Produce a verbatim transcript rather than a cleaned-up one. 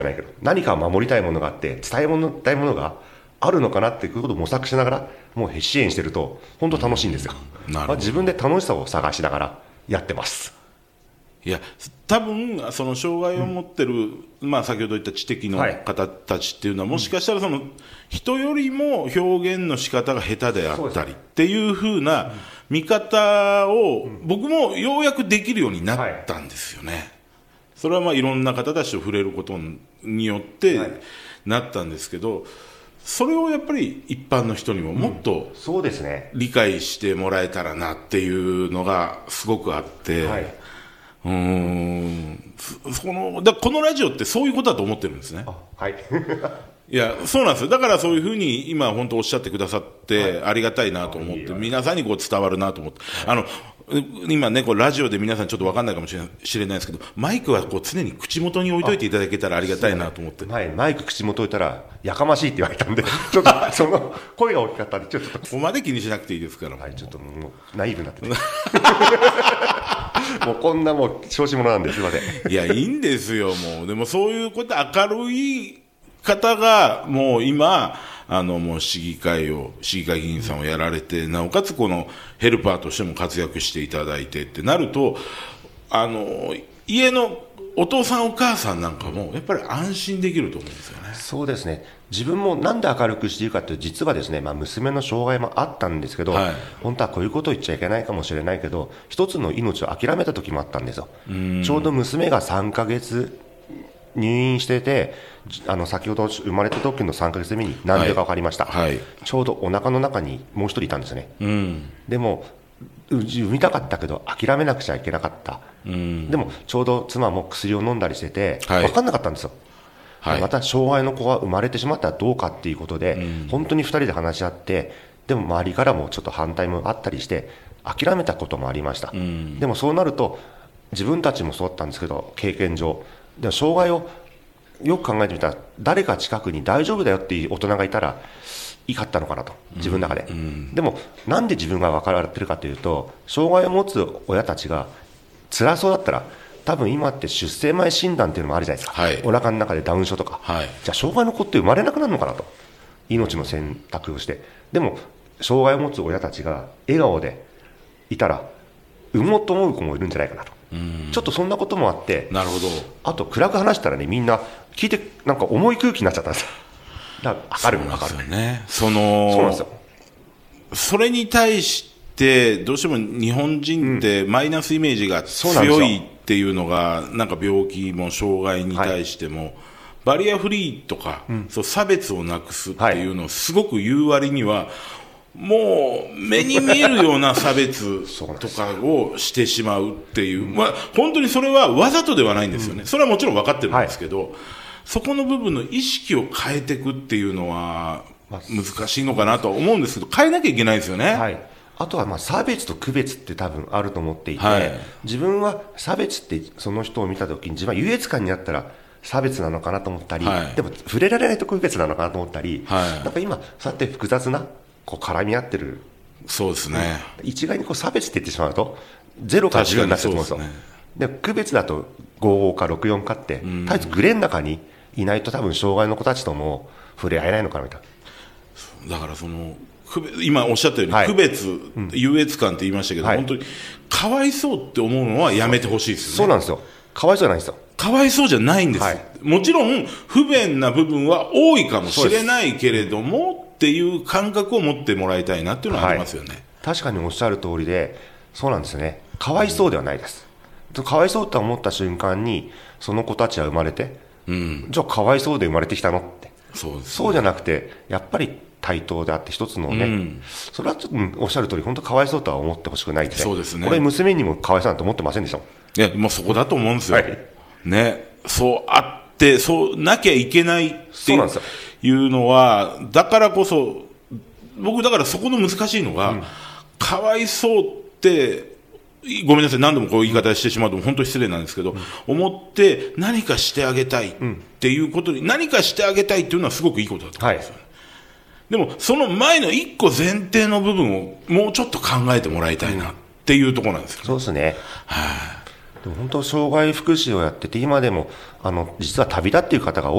ないけど、何か守りたいものがあって、伝えたいものがあるのかなっていうことを模索しながら、もう支援してると、本当楽しいんですよ。まあ、自分で楽しさを探しながらやってます。 いや多分その障害を持ってる、うん、まあ、先ほど言った知的の方たちっていうのは、はい、もしかしたらその人よりも表現の仕方が下手であったりっていう風な見方を僕もようやくできるようになったんですよね、はい、それはまあいろんな方たちと触れることによってなったんですけど、それをやっぱり一般の人にももっと理解してもらえたらなっていうのがすごくあって、はい、うーんそのだこのラジオってそういうことだと思ってるんですね。 あ、はいいやそうなんですよ。だからそういうふうに今本当おっしゃってくださってありがたいなと思って、はい、皆さんにこう伝わるなと思って、はい、あの今ねこうラジオで皆さんちょっと分かんないかもしれないですけど、マイクはこう常に口元に置いといていただけたらありがたいなと思って、 はい、マイク口元置いたらやかましいって言われたんでちょっとその声が大きかったんでちょっとここまで気にしなくていいですから、 はい、ちょっともうナイーブになっててもうこんなもう小子者なんですいません。 いやいいんですよ。もうでもそういうこと明るい方がもう今あのもう市議会を市議会議員さんをやられて、なおかつこのヘルパーとしても活躍していただいてってなると、あの家のお父さんお母さんなんかもやっぱり安心できると思うんですよね。 そうですね。自分もなんで明るくしているかって実はですね、まあ、娘の障害もあったんですけど、はい、本当はこういうことを言っちゃいけないかもしれないけど、一つの命を諦めた時もあったんですよ。ちょうど娘がさんかげつ入院してて、あの先ほど生まれた時のさんかげつめに難病が分かりました、はいはい、ちょうどお腹の中にもう一人いたんですね、うん、でも産みたかったけど諦めなくちゃいけなかった、うん、でもちょうど妻も薬を飲んだりしてて、はい、分かんなかったんですよ、はい、また障害の子が生まれてしまったらどうかっていうことで、うん、本当にふたりで話し合って、でも周りからもちょっと反対もあったりして諦めたこともありました、うん、でもそうなると自分たちもそうだったんですけど、経験上でも障害をよく考えてみたら誰か近くに大丈夫だよっていう大人がいたらいいかったのかなと、自分の中で、うんうん、でもなんで自分が分かられてるかというと、障害を持つ親たちが辛そうだったら多分今って出生前診断っていうのもあるじゃないですか、はい、お腹の中でダウン症とか、はい、じゃあ障害の子って生まれなくなるのかなと、命の選択をして、でも障害を持つ親たちが笑顔でいたら産もうと思う子もいるんじゃないかなと、うん、ちょっとそんなこともあって、 なるほど。 あと暗く話したらね、みんな聞いてなんか重い空気になっちゃったんですよ。だから明るく明るくね、 そのそうなんですよ。それに対してどうしても日本人ってマイナスイメージが強いっていうのが、なんか病気も障害に対しても、はい、バリアフリーとか、うん、そう差別をなくすっていうのをすごく言う割には、もう目に見えるような差別とかをしてしまうっていう、まあ、本当にそれはわざとではないんですよね、うん、それはもちろん分かってるんですけど、はい、そこの部分の意識を変えていくっていうのは難しいのかなとは思うんですけど、変えなきゃいけないですよね、はい、 あとはまあ差別と区別って多分あると思っていて、はい、自分は差別ってその人を見たときに自分は優越感にあったら差別なのかなと思ったり、はい、でも触れられないと区別なのかなと思ったり、はい、なんか今そうやって複雑なこう絡み合ってる、 そうですね、 一概にこう差別って言ってしまうとゼロかじゅうになってしまうんですよ。で区別だとごじゅうごかろくじゅうよんかって、とりあえずグレーの中にいないと多分障害の子たちとも触れ合えないのかなみたいな。だからその今おっしゃったように、はい、区別、うん、優越感って言いましたけど、はい、本当にかわいそうって思うのはやめてほしいですよね。 そうなんですよ。かわいそうじゃないんですよ。 かわいそうじゃないんです、はい、もちろん不便な部分は多いかもしれないけれどもっていう感覚を持ってもらいたいなっていうのはありますよね、はい、 確かにおっしゃる通りで、そうなんですね。かわいそうではないです、うん、かわいそうと思った瞬間にその子たちは生まれて、うん、じゃあかわいそうで生まれてきたのって、そうですね、そうじゃなくてやっぱり対等であって一つのね、うん、それはちょっと、うん、おっしゃる通り本当かわいそうとは思ってほしくないですね。そうですね。俺娘にもかわいそうなんて思ってませんでしたもん。 いやもうそこだと思うんですよ、はい、ね、そうあってそうなきゃいけないっていうのは、だからこそ僕だからそこの難しいのが、うん、かわいそうってごめんなさい何度もこう言い方してしまうと本当に失礼なんですけど、うん、思って何かしてあげたいっていうことに、うん、何かしてあげたいっていうのはすごくいいことだと思うんですよ、はい、でもその前の一個前提の部分をもうちょっと考えてもらいたいなっていうところなんですよね、 そうですね、 はあ、 でも本当障害福祉をやってて今でもあの実は旅立っていう方が多い